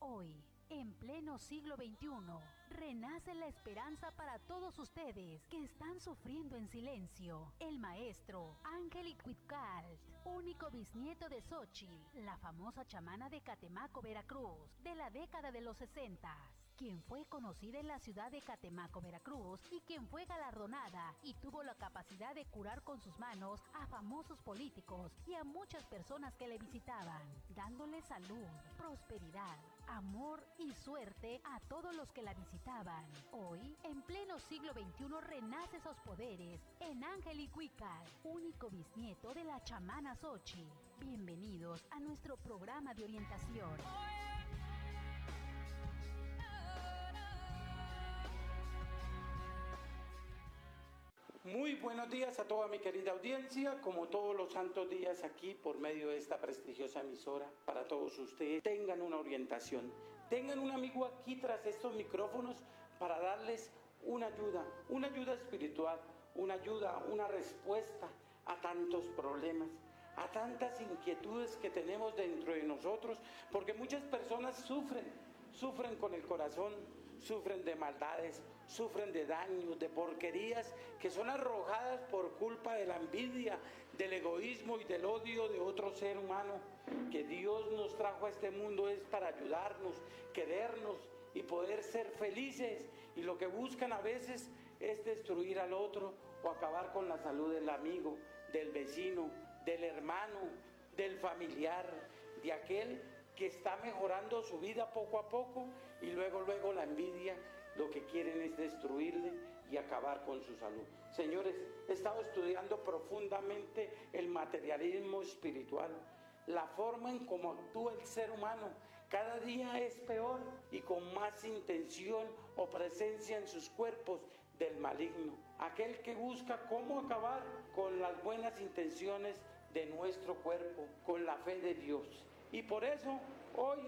Hoy, en pleno siglo XXI, renace la esperanza para todos ustedes que están sufriendo en silencio. El maestro Ángel Cuitcalt, único bisnieto de Xochitl, la famosa chamana de Catemaco, Veracruz, de la década de los 60, quien fue conocida en la ciudad de Catemaco, Veracruz, y quien fue galardonada y tuvo la capacidad de curar con sus manos a famosos políticos y a muchas personas que le visitaban, dándole salud, prosperidad, amor y suerte a todos los que la visitaban. Hoy, en pleno siglo XXI, renace esos poderes en Ángel Cuitcalt, único bisnieto de la chamana Xochitl. Bienvenidos a nuestro programa de orientación. Muy buenos días a toda mi querida audiencia, como todos los santos días aquí por medio de esta prestigiosa emisora, para todos ustedes tengan una orientación, tengan un amigo aquí tras estos micrófonos para darles una ayuda espiritual, una ayuda, una respuesta a tantos problemas, a tantas inquietudes que tenemos dentro de nosotros, porque muchas personas sufren con el corazón, sufren de maldades, sufren de daños, de porquerías que son arrojadas por culpa de la envidia, del egoísmo y del odio de otro ser humano. Que Dios nos trajo a este mundo es para ayudarnos, querernos y poder ser felices, y lo que buscan a veces es destruir al otro o acabar con la salud del amigo, del vecino, del hermano, del familiar, de aquel que está mejorando su vida poco a poco, y luego la envidia lo que quieren es destruirle y acabar con su salud. Señores, he estado estudiando profundamente el materialismo espiritual, la forma en cómo actúa el ser humano. Cada día es peor y con más intención o presencia en sus cuerpos del maligno, aquel que busca cómo acabar con las buenas intenciones de nuestro cuerpo, con la fe de Dios. Y por eso hoy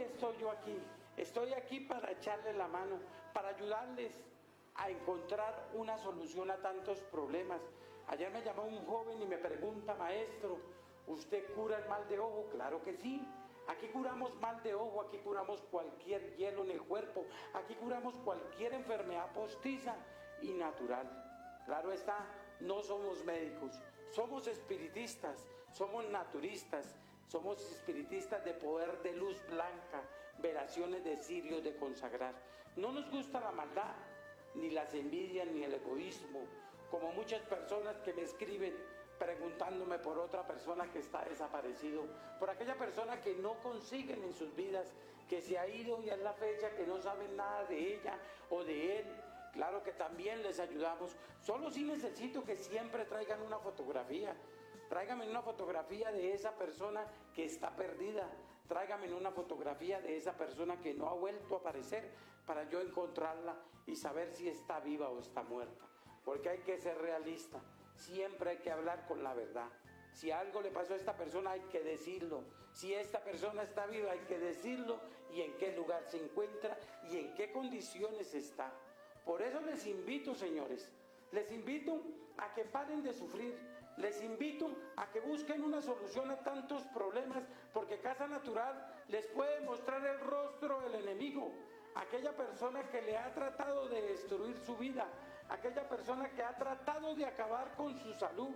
estoy aquí para echarle la mano, para ayudarles a encontrar una solución a tantos problemas. Ayer me llamó un joven y me pregunta: maestro, ¿usted cura el mal de ojo? Claro que sí. Aquí curamos mal de ojo, aquí curamos cualquier hielo en el cuerpo, aquí curamos cualquier enfermedad postiza y natural. Claro está, no somos médicos, somos espiritistas, somos naturistas, somos espiritistas de poder de luz blanca, velaciones de cirios de consagrar. No nos gusta la maldad, ni las envidias, ni el egoísmo, como muchas personas que me escriben preguntándome por otra persona que está desaparecido, por aquella persona que no consiguen en sus vidas, que se ha ido y es la fecha que no saben nada de ella o de él. Claro que también les ayudamos, solo sí necesito que siempre traigan una fotografía. Tráigame una fotografía de esa persona que está perdida. Tráigame una fotografía de esa persona que no ha vuelto a aparecer, para yo encontrarla y saber si está viva o está muerta. Porque hay que ser realista. Siempre hay que hablar con la verdad. Si algo le pasó a esta persona, hay que decirlo. Si esta persona está viva, hay que decirlo, y en qué lugar se encuentra y en qué condiciones está. Por eso les invito, señores, les invito a que paren de sufrir. Les invito a que busquen una solución a tantos problemas, porque Casa Natural les puede mostrar el rostro del enemigo, aquella persona que le ha tratado de destruir su vida, aquella persona que ha tratado de acabar con su salud,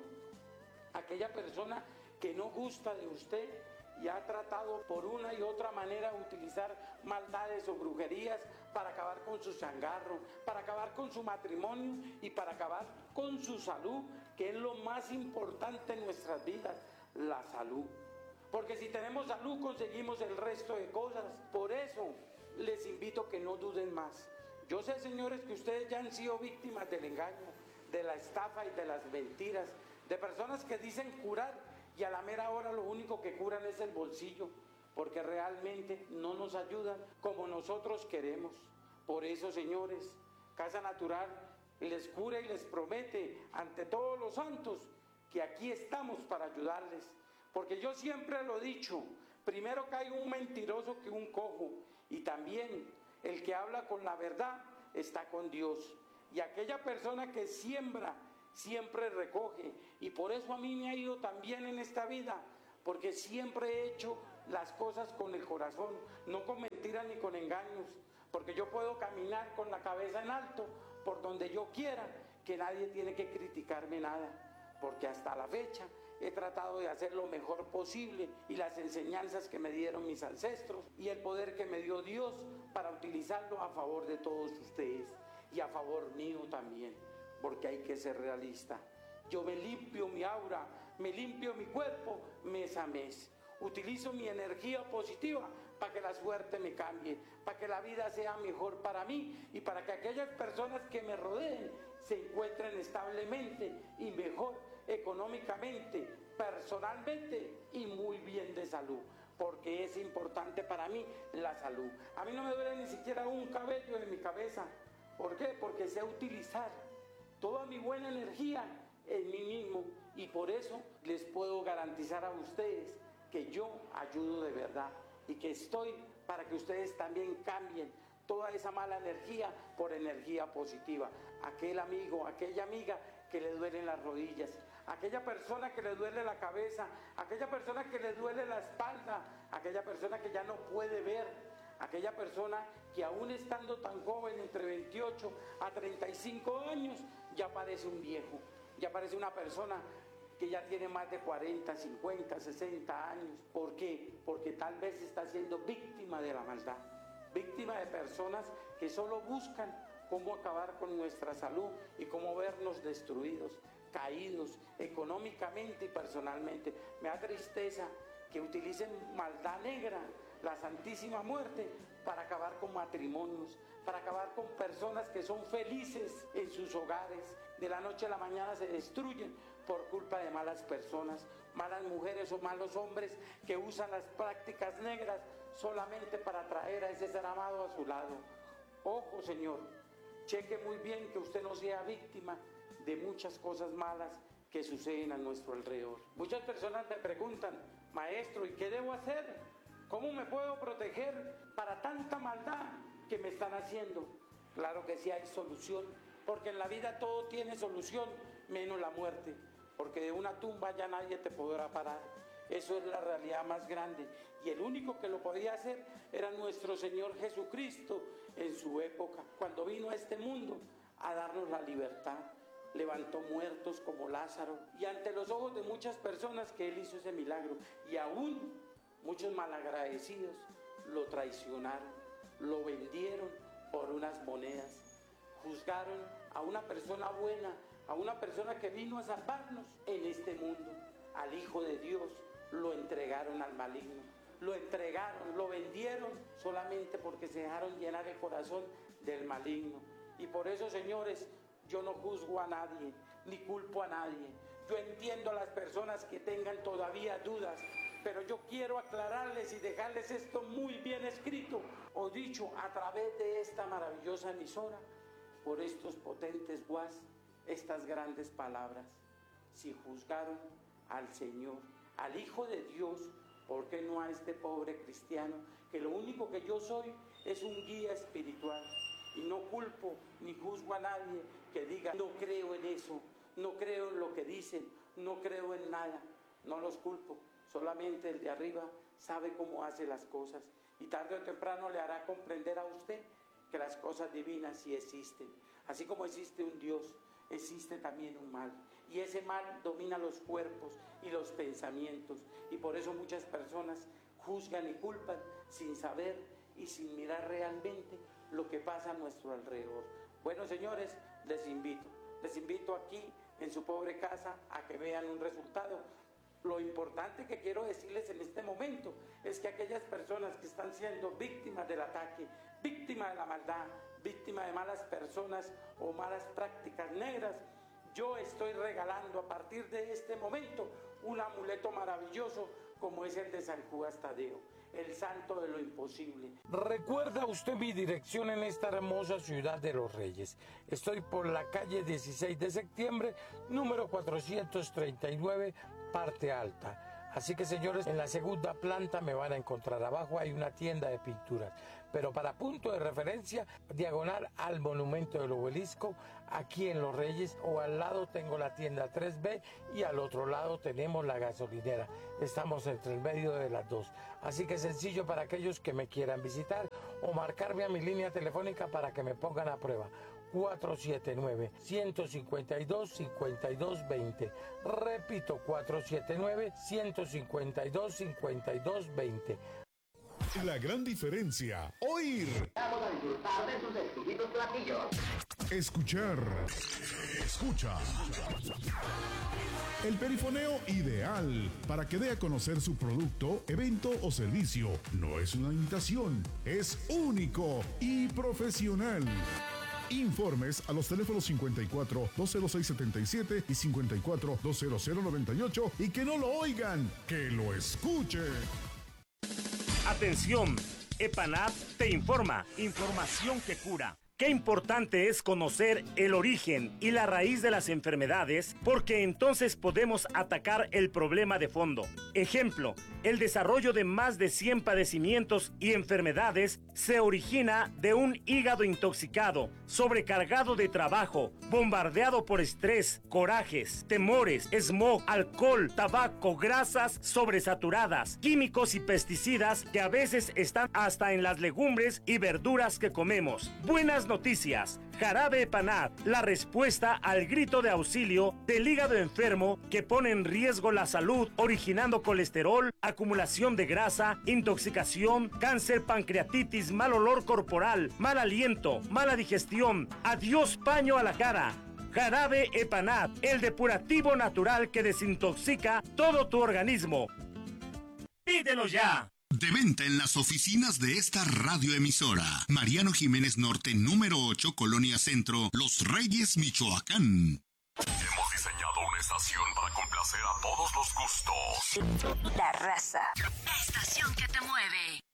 aquella persona que no gusta de usted y ha tratado por una y otra manera utilizar maldades o brujerías para acabar con su changarro, para acabar con su matrimonio y para acabar con su salud, que es lo más importante en nuestras vidas, la salud. Porque si tenemos salud conseguimos el resto de cosas. Por eso les invito a que no duden más. Yo sé, señores, que ustedes ya han sido víctimas del engaño, de la estafa y de las mentiras, de personas que dicen curar y a la mera hora lo único que curan es el bolsillo, porque realmente no nos ayudan como nosotros queremos. Por eso, señores, Casa Natural les cura y les promete ante todos los santos que aquí estamos para ayudarles. Porque yo siempre lo he dicho, primero cae un mentiroso que un cojo, y también el que habla con la verdad está con Dios. Y aquella persona que siembra, siempre recoge. Y por eso a mí me ha ido tan bien en esta vida, porque siempre he hecho las cosas con el corazón, no con mentiras mentiras ni con engaños, porque yo puedo caminar con la cabeza en alto por donde yo quiera, que nadie tiene que criticarme nada, porque hasta la fecha he tratado de hacer lo mejor posible y las enseñanzas que me dieron mis ancestros y el poder que me dio Dios para utilizarlo a favor de todos ustedes y a favor mío también, porque hay que ser realista. Yo me limpio mi aura, me limpio mi cuerpo mes a mes. Utilizo mi energía positiva para que la suerte me cambie, para que la vida sea mejor para mí y para que aquellas personas que me rodeen se encuentren establemente y mejor económicamente, personalmente y muy bien de salud, porque es importante para mí la salud. A mí no me duele ni siquiera un cabello de mi cabeza. ¿Por qué? Porque sé utilizar toda mi buena energía en mí mismo y por eso les puedo garantizar a ustedes que yo ayudo de verdad y que estoy para que ustedes también cambien toda esa mala energía por energía positiva. Aquel amigo, aquella amiga que le duelen las rodillas, aquella persona que le duele la cabeza, aquella persona que le duele la espalda, aquella persona que ya no puede ver, aquella persona que aún estando tan joven, entre 28 a 35 años, ya parece un viejo, ya parece una persona que ya tiene más de 40, 50, 60 años. ¿Por qué? Porque tal vez está siendo víctima de la maldad, víctima de personas que solo buscan cómo acabar con nuestra salud y cómo vernos destruidos, caídos económicamente y personalmente. Me da tristeza que utilicen maldad negra, la Santísima Muerte, para acabar con matrimonios, para acabar con personas que son felices en sus hogares. De la noche a la mañana se destruyen por culpa de malas personas, malas mujeres o malos hombres que usan las prácticas negras solamente para atraer a ese ser amado a su lado. Ojo, Señor, cheque muy bien que usted no sea víctima de muchas cosas malas que suceden a nuestro alrededor. Muchas personas me preguntan, maestro, ¿y qué debo hacer? ¿Cómo me puedo proteger para tanta maldad que me están haciendo? Claro que sí hay solución, porque en la vida todo tiene solución, menos la muerte, porque de una tumba ya nadie te podrá parar. Eso es la realidad más grande, y el único que lo podía hacer era nuestro Señor Jesucristo en su época, cuando vino a este mundo a darnos la libertad. Levantó muertos como Lázaro, y ante los ojos de muchas personas que Él hizo ese milagro, y aún muchos malagradecidos lo traicionaron, lo vendieron por unas monedas, juzgaron a una persona buena, a una persona que vino a salvarnos en este mundo, al Hijo de Dios, lo entregaron al maligno, lo entregaron, lo vendieron solamente porque se dejaron llenar el corazón del maligno. Y por eso, señores, yo no juzgo a nadie, ni culpo a nadie. Yo entiendo a las personas que tengan todavía dudas, pero yo quiero aclararles y dejarles esto muy bien escrito o dicho a través de esta maravillosa emisora, por estos potentes guas, estas grandes palabras. Si juzgaron al Señor, al Hijo de Dios, ¿por qué no a este pobre cristiano que lo único que yo soy es un guía espiritual? Y no culpo ni juzgo a nadie que diga, no creo en eso, no creo en lo que dicen, no creo en nada. No los culpo, solamente el de arriba sabe cómo hace las cosas y tarde o temprano le hará comprender a usted que las cosas divinas sí existen. Así como existe un Dios, existe también un mal, y ese mal domina los cuerpos y los pensamientos, y por eso muchas personas juzgan y culpan sin saber y sin mirar realmente lo que pasa a nuestro alrededor. Bueno, señores, les invito aquí en su pobre casa a que vean un resultado. Lo importante que quiero decirles en este momento es que aquellas personas que están siendo víctimas del ataque, víctimas de la maldad, víctimas de malas personas o malas prácticas negras, yo estoy regalando a partir de este momento un amuleto maravilloso como es el de San Judas Tadeo, el santo de lo imposible. ¿Recuerda usted mi dirección en esta hermosa ciudad de los Reyes? Estoy por la calle 16 de septiembre, número 439, parte alta. Así que, señores, en la segunda planta me van a encontrar. Abajo hay una tienda de pinturas. Pero para punto de referencia, diagonal al Monumento del Obelisco, aquí en Los Reyes, o al lado tengo la tienda 3B y al otro lado tenemos la gasolinera. Estamos entre el medio de las dos. Así que sencillo para aquellos que me quieran visitar o marcarme a mi línea telefónica para que me pongan a prueba. 479-152-5220. Repito, 479-152-5220. La gran diferencia, oír. Vamos a disfrutar de sus exquisitos platillos. Escuchar. Escucha. El perifoneo ideal para que dé a conocer su producto, evento o servicio. No es una imitación, es único y profesional. Informes a los teléfonos 54 206 77 y 54 200 98 y que no lo oigan, que lo escuchen. Atención, EPANAP te informa, información que cura. Qué importante es conocer el origen y la raíz de las enfermedades, porque entonces podemos atacar el problema de fondo. Ejemplo, el desarrollo de más de 100 padecimientos y enfermedades se origina de un hígado intoxicado, sobrecargado de trabajo, bombardeado por estrés, corajes, temores, smog, alcohol, tabaco, grasas sobresaturadas, químicos y pesticidas que a veces están hasta en las legumbres y verduras que comemos. Buenas noticias. Jarabe EPANAP, la respuesta al grito de auxilio del hígado enfermo que pone en riesgo la salud, originando colesterol, acumulación de grasa, intoxicación, cáncer, pancreatitis, mal olor corporal, mal aliento, mala digestión. Adiós paño a la cara. Jarabe EPANAP, el depurativo natural que desintoxica todo tu organismo. ¡Pídelo ya! De venta en las oficinas de esta radioemisora. Mariano Jiménez Norte, número 8, Colonia Centro, Los Reyes, Michoacán. Hemos diseñado una estación para complacer a todos los gustos. La raza. Estación que te mueve.